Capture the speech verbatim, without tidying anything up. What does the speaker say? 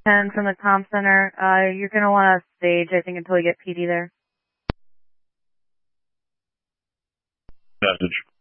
ten from the comm center. Uh, you're going to want to stage, I think, until we get P D there. Message.